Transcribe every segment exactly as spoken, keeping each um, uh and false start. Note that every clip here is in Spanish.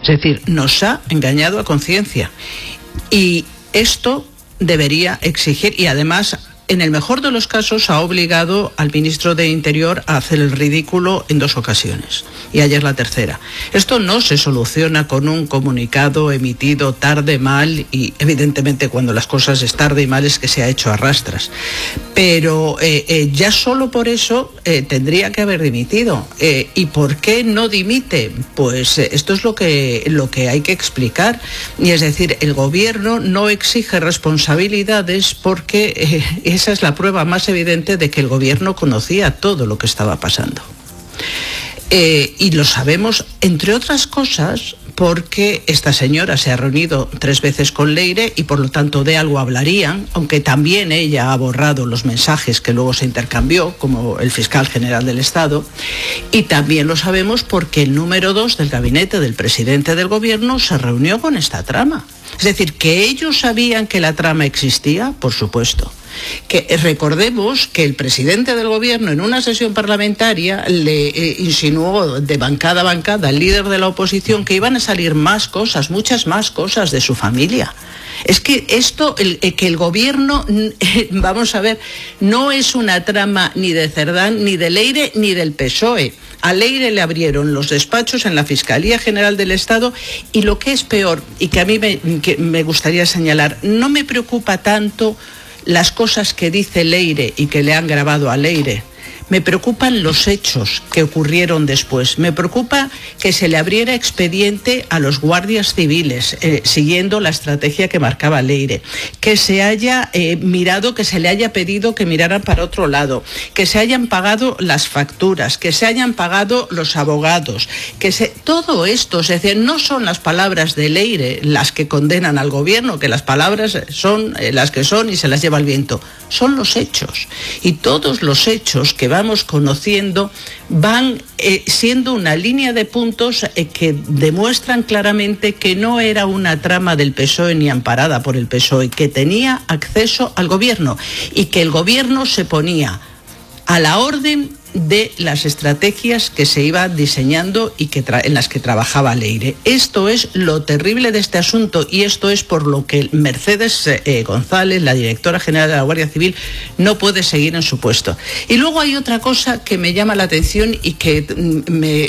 Es decir, nos ha engañado a conciencia. Y esto debería exigir, y además, en el mejor de los casos, ha obligado al ministro de Interior a hacer el ridículo en dos ocasiones. Y ayer la tercera. Esto no se soluciona con un comunicado emitido tarde, mal, y evidentemente cuando las cosas es tarde y mal es que se ha hecho a rastras. Pero eh, eh, ya solo por eso eh, tendría que haber dimitido. Eh, ¿Y por qué no dimite? Pues eh, esto es lo que, lo que hay que explicar. Y es decir, el gobierno no exige responsabilidades porque eh, esa es la prueba más evidente de que el gobierno conocía todo lo que estaba pasando. Eh, y lo sabemos, entre otras cosas, porque esta señora se ha reunido tres veces con Leire y por lo tanto de algo hablarían, aunque también ella ha borrado los mensajes que luego se intercambió, como el fiscal general del Estado, y también lo sabemos porque el número dos del gabinete del presidente del gobierno se reunió con esta trama. Es decir, que ellos sabían que la trama existía, por supuesto. Que recordemos que el presidente del gobierno en una sesión parlamentaria le eh, insinuó de bancada a bancada al líder de la oposición que iban a salir más cosas, muchas más cosas de su familia. Es que esto, el, eh, que el gobierno, eh, vamos a ver, no es una trama ni de Cerdán, ni de Leire, ni del P S O E. A Leire le abrieron los despachos en la Fiscalía General del Estado y lo que es peor, y que a mí me, que me gustaría señalar, no me preocupa tanto las cosas que dice Leire y que le han grabado a Leire. Me preocupan los hechos que ocurrieron después. Me preocupa que se le abriera expediente a los guardias civiles, eh, siguiendo la estrategia que marcaba Leire. Que se haya eh, mirado, que se le haya pedido que miraran para otro lado. Que se hayan pagado las facturas, que se hayan pagado los abogados. Que se... Todo esto, es decir, no son las palabras de Leire las que condenan al gobierno, que las palabras son eh, las que son y se las lleva el viento. Son los hechos. Y todos los hechos que vamos conociendo van eh, siendo una línea de puntos eh, que demuestran claramente que no era una trama del P S O E ni amparada por el P S O E, que tenía acceso al gobierno y que el gobierno se ponía a la orden de las estrategias que se iban diseñando y que tra- en las que trabajaba Leire. Esto es lo terrible de este asunto y esto es por lo que Mercedes eh, González, la directora general de la Guardia Civil, no puede seguir en su puesto. Y luego hay otra cosa que me llama la atención y que me,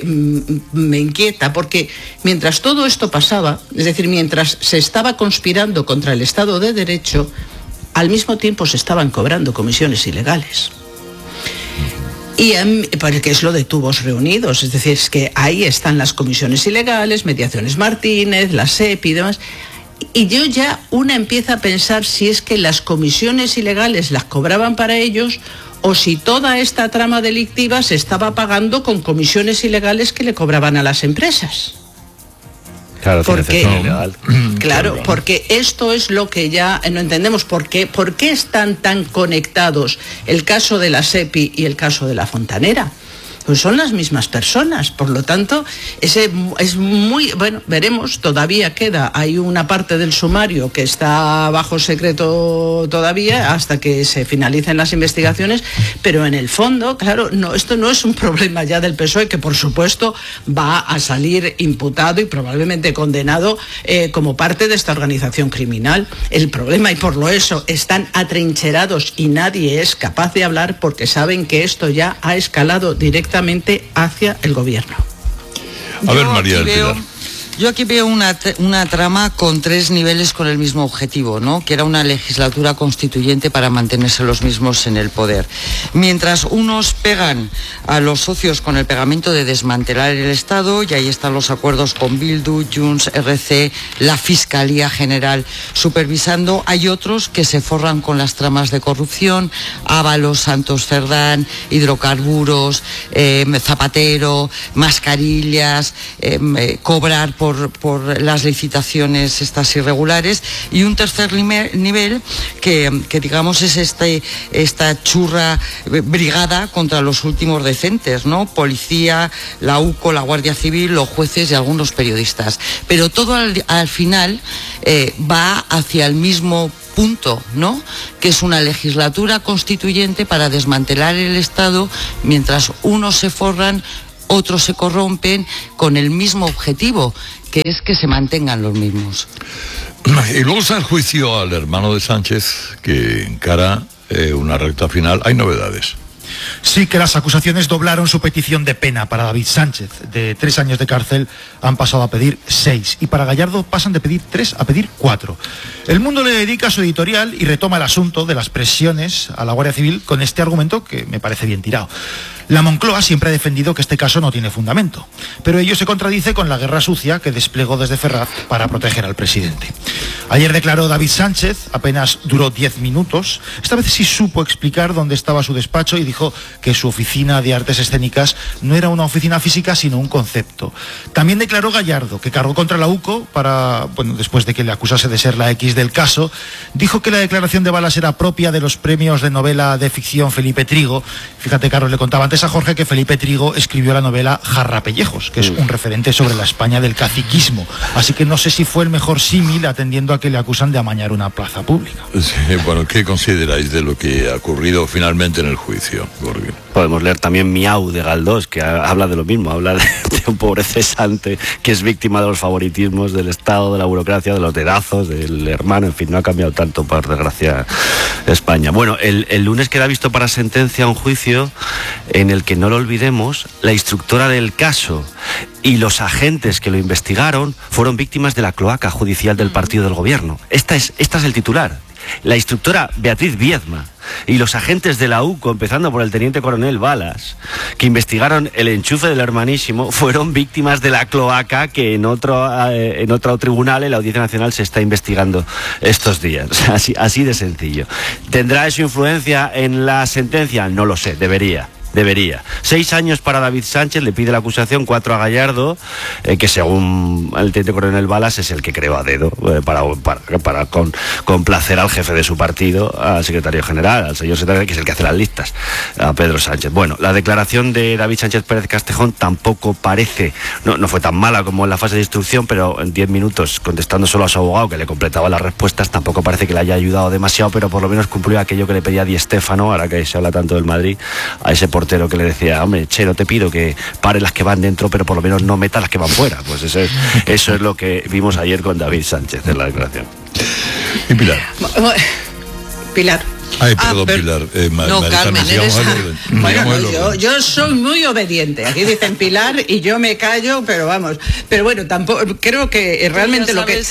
me inquieta, porque mientras todo esto pasaba, es decir, mientras se estaba conspirando contra el Estado de Derecho, al mismo tiempo se estaban cobrando comisiones ilegales. Y porque es lo de tubos reunidos, es decir, es que ahí están las comisiones ilegales, Mediaciones Martínez, la S E P y demás. Y yo ya una empieza a pensar si es que las comisiones ilegales las cobraban para ellos o si toda esta trama delictiva se estaba pagando con comisiones ilegales que le cobraban a las empresas. Claro, porque, ilegal. Claro, porque esto es lo que ya no entendemos. ¿Por qué, ¿Por qué están tan conectados el caso de la S E P I y el caso de la Fontanera? Pues son las mismas personas, por lo tanto, ese es muy, bueno, veremos, todavía queda, hay una parte del sumario que está bajo secreto todavía hasta que se finalicen las investigaciones, pero en el fondo, claro, no, esto no es un problema ya del P S O E, que por supuesto va a salir imputado y probablemente condenado eh, como parte de esta organización criminal. El problema, y por lo eso están atrincherados y nadie es capaz de hablar porque saben que esto ya ha escalado directamente hacia el gobierno. A yo ver, María del veo, Pilar. Yo aquí veo una, una trama con tres niveles con el mismo objetivo, ¿no? Que era una legislatura constituyente para mantenerse los mismos en el poder. Mientras unos pegan a los socios con el pegamento de desmantelar el Estado, y ahí están los acuerdos con Bildu, Junts, R C, la Fiscalía General supervisando, hay otros que se forran con las tramas de corrupción, Ábalos, Santos Cerdán, hidrocarburos, eh, Zapatero, mascarillas, eh, eh, cobrar Por, por las licitaciones estas irregulares, y un tercer nivel que, que digamos es este, esta churra brigada contra los últimos decentes, ¿no? Policía, la U C O, la Guardia Civil, los jueces y algunos periodistas. Pero todo al, al final eh, va hacia el mismo punto, ¿no? Que es una legislatura constituyente para desmantelar el Estado, mientras unos se forran otros se corrompen con el mismo objetivo, que es que se mantengan los mismos. Y luego está el juicio al hermano de Sánchez, que encara eh, una recta final. Hay novedades. Sí, que las acusaciones doblaron su petición de pena. Para David Sánchez, de tres años de cárcel, han pasado a pedir seis. Y para Gallardo pasan de pedir tres a pedir cuatro. El Mundo le dedica su editorial y retoma el asunto de las presiones a la Guardia Civil con este argumento que me parece bien tirado. La Moncloa siempre ha defendido que este caso no tiene fundamento, pero ello se contradice con la guerra sucia que desplegó desde Ferraz para proteger al presidente. Ayer declaró David Sánchez, apenas duró diez minutos. Esta vez sí supo explicar dónde estaba su despacho y dijo que su oficina de artes escénicas no era una oficina física, sino un concepto. También declaró Gallardo, que cargó contra la UCO para, bueno, después de que le acusase de ser la X del caso. Dijo que la declaración de Balas era propia de los premios de novela de ficción Felipe Trigo. Fíjate, Carlos, le contaba antes a Jorge que Felipe Trigo escribió la novela Jarrapellejos, que es un referente sobre la España del caciquismo. Así que no sé si fue el mejor símil, atendiendo a que le acusan de amañar una plaza pública. Sí, bueno, ¿qué consideráis de lo que ha ocurrido finalmente en el juicio, Jorge? Podemos leer también Miau de Galdós, que habla de lo mismo, habla de, de un pobre cesante que es víctima de los favoritismos del Estado, de la burocracia, de los dedazos, del hermano, en fin, no ha cambiado tanto, por desgracia, España. Bueno, el, el lunes queda visto para sentencia un juicio en el que, no lo olvidemos, la instructora del caso y los agentes que lo investigaron fueron víctimas de la cloaca judicial del partido del gobierno. Esta es, esta es el titular. La instructora Beatriz Viedma y los agentes de la UCO, empezando por el teniente coronel Balas, que investigaron el enchufe del hermanísimo, fueron víctimas de la cloaca que en otro, eh, en otro tribunal, en la Audiencia Nacional, se está investigando estos días. O sea, así, así de sencillo. ¿Tendrá eso influencia en la sentencia? No lo sé, debería. Debería. Seis años para David Sánchez, le pide la acusación, cuatro a Gallardo, eh, que según el teniente coronel Balas es el que creó a dedo eh, para, para, para con, complacer al jefe de su partido, al secretario general, al señor secretario, que es el que hace las listas, a Pedro Sánchez. Bueno, la declaración de David Sánchez Pérez Castejón tampoco parece, no, no fue tan mala como en la fase de instrucción, pero en diez minutos, contestando solo a su abogado, que le completaba las respuestas, tampoco parece que le haya ayudado demasiado, pero por lo menos cumplió aquello que le pedía Di Stéfano, ahora que se habla tanto del Madrid, a ese portero que le decía, hombre, che, no te pido que pare las que van dentro, pero por lo menos no meta las que van fuera. Pues eso es, eso es lo que vimos ayer con David Sánchez en la declaración. Y Pilar. Pilar. Ay, perdón, ah, pero, Pilar. Eh, no, Carmen, eres... Bueno, no, yo, yo soy muy obediente. Aquí dicen Pilar y yo me callo, pero vamos. Pero bueno, tampoco creo que realmente lo que...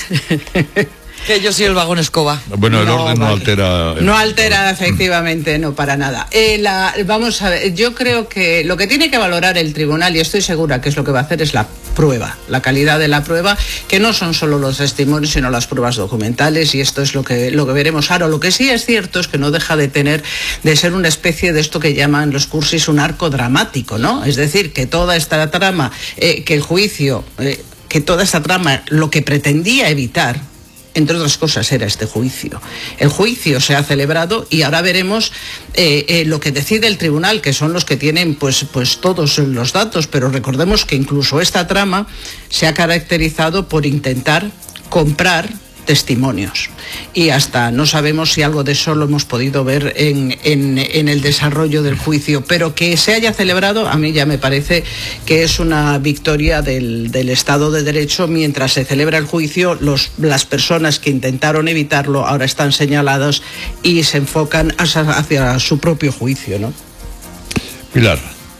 Que yo soy el vagón escoba. Bueno, el no, orden no vale. altera... El... No altera, efectivamente, no, para nada. Eh, la, vamos a ver, yo creo que lo que tiene que valorar el tribunal, y estoy segura que es lo que va a hacer, es la prueba, la calidad de la prueba, que no son solo los testimonios, sino las pruebas documentales, y esto es lo que, lo que veremos ahora. Lo que sí es cierto es que no deja de tener, de ser una especie de esto que llaman los cursis un arco dramático, ¿no? Es decir, que toda esta trama, eh, que el juicio, eh, que toda esta trama lo que pretendía evitar, entre otras cosas, era este juicio. El juicio se ha celebrado y ahora veremos eh, eh, lo que decide el tribunal, que son los que tienen pues, pues todos los datos, pero recordemos que incluso esta trama se ha caracterizado por intentar comprar testimonios, y hasta no sabemos si algo de eso lo hemos podido ver en, en, en el desarrollo del juicio, pero que se haya celebrado a mí ya me parece que es una victoria del, del Estado de Derecho. Mientras se celebra el juicio, los, las personas que intentaron evitarlo ahora están señaladas y se enfocan hacia, hacia su propio juicio, ¿no? Pilar.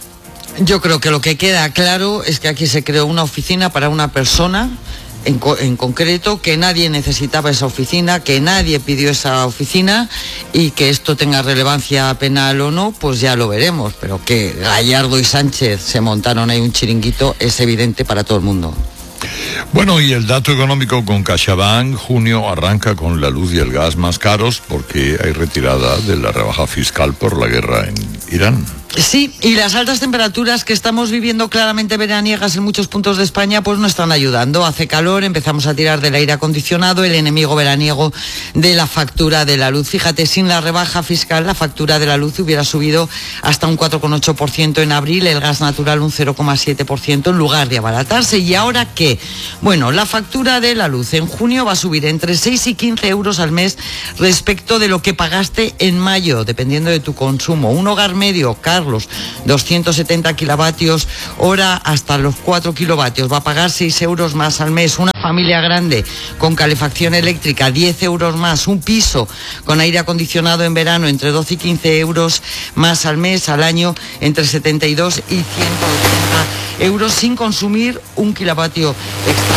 Yo creo que lo que queda claro es que aquí se creó una oficina para una persona En, co en concreto, que nadie necesitaba esa oficina, que nadie pidió esa oficina, y que esto tenga relevancia penal o no, pues ya lo veremos, pero que Gallardo y Sánchez se montaron ahí un chiringuito es evidente para todo el mundo. Bueno, y el dato económico con CaixaBank, junio arranca con la luz y el gas más caros porque hay retirada de la rebaja fiscal por la guerra en Irán. Sí, y las altas temperaturas que estamos viviendo claramente veraniegas en muchos puntos de España pues no están ayudando. Hace calor, empezamos a tirar del aire acondicionado, el enemigo veraniego de la factura de la luz. Fíjate, sin la rebaja fiscal la factura de la luz hubiera subido hasta un cuatro coma ocho por ciento en abril, el gas natural un cero coma siete por ciento en lugar de abaratarse. ¿Y ahora qué? Bueno, la factura de la luz en junio va a subir entre seis y quince euros al mes respecto de lo que pagaste en mayo, dependiendo de tu consumo. Un hogar medio, Carlos, ampliarlos, doscientos setenta kilovatios hora hasta los cuatro kilovatios, va a pagar seis euros más al mes. Una familia grande con calefacción eléctrica, diez euros más. Un piso con aire acondicionado en verano, entre doce y quince euros más al mes. Al año, entre setenta y dos y ciento ochenta euros, sin consumir un kilovatio extra.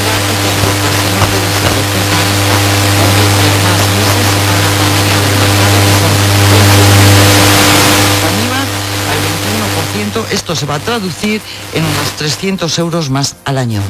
Esto se va a traducir en unos trescientos euros más al año.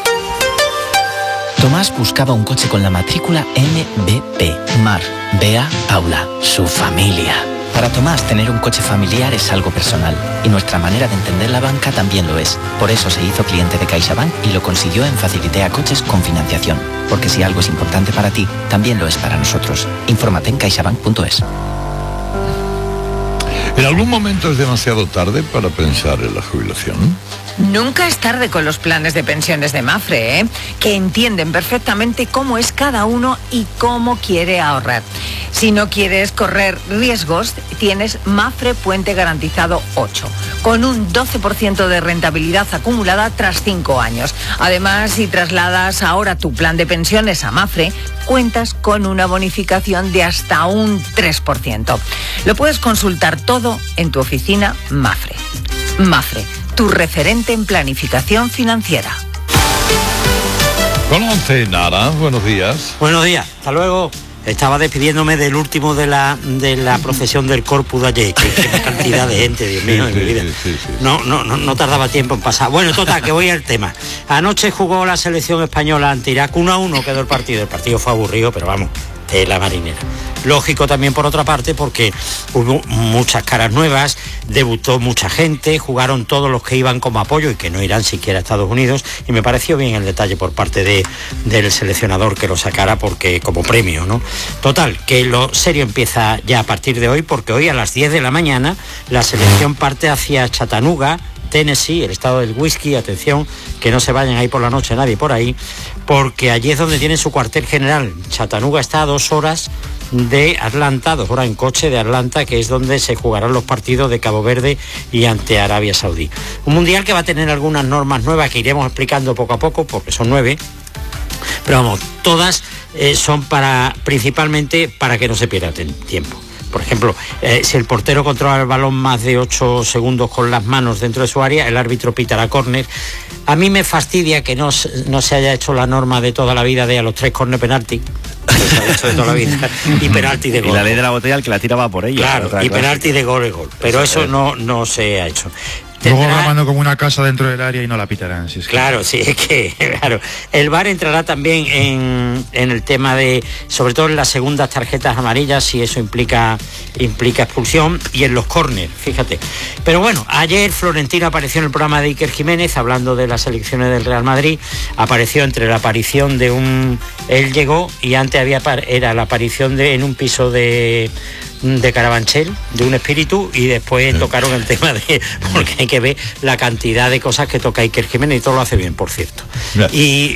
Tomás buscaba un coche con la matrícula M B P, Mar, Bea, Paula, su familia. Para Tomás, tener un coche familiar es algo personal, y nuestra manera de entender la banca también lo es. Por eso se hizo cliente de CaixaBank y lo consiguió en Facilitea Coches con financiación. Porque si algo es importante para ti, también lo es para nosotros. Infórmate en caixabank punto es. ¿En algún momento es demasiado tarde para pensar en la jubilación? Nunca es tarde con los planes de pensiones de Mapfre, ¿eh? Que entienden perfectamente cómo es cada uno y cómo quiere ahorrar. Si no quieres correr riesgos, tienes Mapfre Puente Garantizado ocho, con un doce por ciento de rentabilidad acumulada tras cinco años. Además, si trasladas ahora tu plan de pensiones a Mapfre, cuentas con una bonificación de hasta un tres por ciento. Lo puedes consultar todo en tu oficina Mapfre. Mapfre, tu referente en planificación financiera. Con once, Nara, buenos días. Buenos días, hasta luego. Estaba despidiéndome del último de la de la procesión del Corpus de ayer, que qué cantidad de gente, Dios mío, en mi vida. No, no, no, no tardaba tiempo en pasar. Bueno, total, que voy al tema. Anoche jugó la selección española ante Irak, uno a uno quedó el partido. El partido fue aburrido, pero vamos, de la marinera. Lógico también por otra parte porque hubo muchas caras nuevas, debutó mucha gente, jugaron todos los que iban como apoyo y que no irán siquiera a Estados Unidos, y me pareció bien el detalle por parte de, del seleccionador que lo sacara porque como premio, ¿no? Total, que lo serio empieza ya a partir de hoy, porque hoy a las diez de la mañana la selección parte hacia Chattanooga, Tennessee, el estado del whisky. Atención, que no se vayan ahí por la noche nadie por ahí, porque allí es donde tiene su cuartel general. Chattanooga está a dos horas de Atlanta, dos horas en coche de Atlanta, que es donde se jugarán los partidos de Cabo Verde y ante Arabia Saudí. Un mundial que va a tener algunas normas nuevas que iremos explicando poco a poco, porque son nueve, pero vamos, todas eh, son para principalmente para que no se pierda tiempo. Por ejemplo, eh, si el portero controla el balón más de ocho segundos con las manos dentro de su área, el árbitro pitará córner. A mí me fastidia que no, no se haya hecho la norma de toda la vida de a los tres córner penalti. Se ha hecho de toda la vida. Y penalti de gol. Y la ley de la botella, el que la tira va por ella. Claro, y penalti de gol es gol. Pero eso no, no se ha hecho. Luego grabando como una casa dentro del área y no la pitarán. Si es que... Claro, sí, es que, claro. El V A R entrará también en, en el tema de, sobre todo en las segundas tarjetas amarillas, si eso implica, implica expulsión, y en los córneres, fíjate. Pero bueno, ayer Florentino apareció en el programa de Iker Jiménez, hablando de las elecciones del Real Madrid. Apareció entre la aparición de un... Él llegó y antes había era la aparición de en un piso de... de Carabanchel, de un espíritu, y después tocaron el tema de, porque hay que ver la cantidad de cosas que toca Iker Jiménez, y todo lo hace bien, por cierto. Y,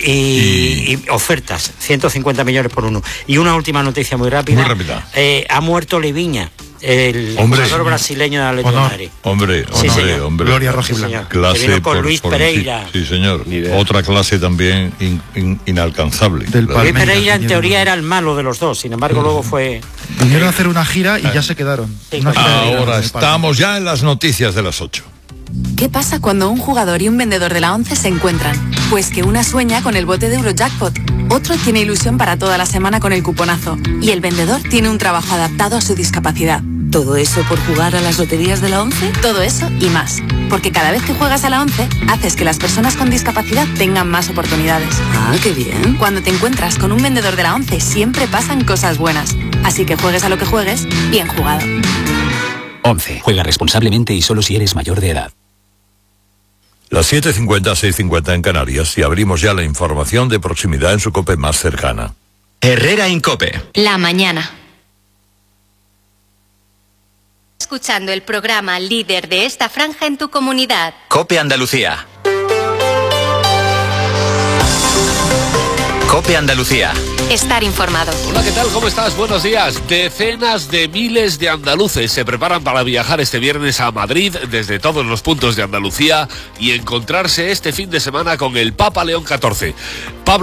y, y ofertas, ciento cincuenta millones por uno. Y una última noticia muy rápida. Muy rápida. Eh, ha muerto Leviña, el hombre, jugador brasileño de Atlético de Madrid. Hombre, sí, hombre, señor. hombre. Gloria Rojiblanca. Sí, clase vino con por, Luis por Pereira. Sí, sí, señor. Otra clase también in, in, inalcanzable. Del Luis Pereira en teoría era el malo de los dos, sin embargo luego fue... Vinieron a hacer una gira y ya se quedaron. Sí, Una gira de Ahora verano, estamos ya en las noticias de las ocho. ¿Qué pasa cuando un jugador y un vendedor de la ONCE se encuentran? Pues que una sueña con el bote de Eurojackpot, otro tiene ilusión para toda la semana con el cuponazo, y el vendedor tiene un trabajo adaptado a su discapacidad. ¿Todo eso por jugar a las loterías de la ONCE? Todo eso y más. Porque cada vez que juegas a la ONCE, haces que las personas con discapacidad tengan más oportunidades. Ah, qué bien. Cuando te encuentras con un vendedor de la ONCE, siempre pasan cosas buenas. Así que juegues a lo que juegues, bien jugado. ONCE. Juega responsablemente y solo si eres mayor de edad. Las siete cincuenta, seis cincuenta en Canarias, y abrimos ya la información de proximidad en su COPE más cercana. Herrera en COPE. La mañana. Escuchando el programa líder de esta franja en tu comunidad. COPE Andalucía. COPE Andalucía. estar informado. Hola, ¿qué tal? ¿Cómo estás? Buenos días. Decenas de miles de andaluces se preparan para viajar este viernes a Madrid desde todos los puntos de Andalucía y encontrarse este fin de semana con el Papa León catorce. Pablo